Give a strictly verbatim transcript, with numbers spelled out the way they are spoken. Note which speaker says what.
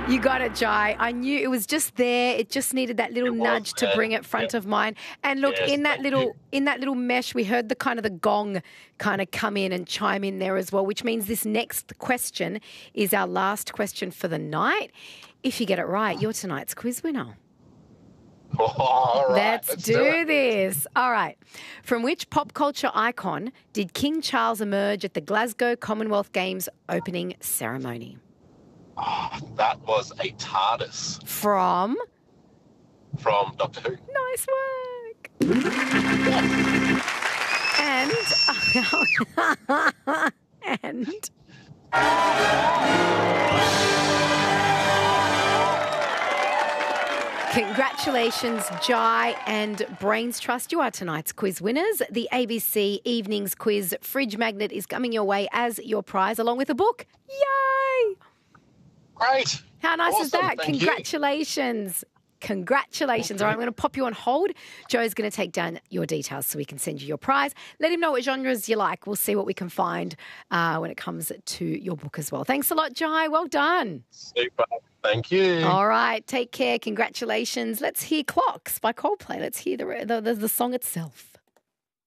Speaker 1: You got it, Jai. I knew it was just there. It just needed that little
Speaker 2: It was
Speaker 1: nudge to
Speaker 2: there.
Speaker 1: bring it front
Speaker 2: Yep.
Speaker 1: of mind. And look,
Speaker 2: Yes,
Speaker 1: in that
Speaker 2: thank
Speaker 1: little
Speaker 2: you.
Speaker 1: in that little mesh, we heard the kind of the gong kind of come in and chime in there as well, which means this next question is our last question for the night. If you get it right, you're tonight's quiz winner.
Speaker 2: Oh, all right,
Speaker 1: Let's,
Speaker 2: let's
Speaker 1: do,
Speaker 2: it.
Speaker 1: this. All right. From which pop culture icon did King Charles emerge at the Glasgow Commonwealth Games opening ceremony?
Speaker 2: Oh, that was a TARDIS
Speaker 1: From?
Speaker 2: from Doctor Who.
Speaker 1: Nice work. And, and, congratulations, Jai and Brains Trust. You are tonight's quiz winners. The A B C Evenings Quiz Fridge Magnet is coming your way as your prize, along with a book. Yay!
Speaker 2: Great.
Speaker 1: How nice is
Speaker 2: Awesome,
Speaker 1: that?
Speaker 2: thank you.
Speaker 1: Congratulations. Congratulations. All right, I'm going to pop you on hold. Joe's going to take down your details so we can send you your prize. Let him know what genres you like. We'll see what we can find uh, when it comes to your book as well. Thanks a lot, Jai. Well done.
Speaker 2: Super. Thank you.
Speaker 1: All right, take care. Congratulations. Let's hear Clocks by Coldplay. Let's hear the, the, the, the song itself.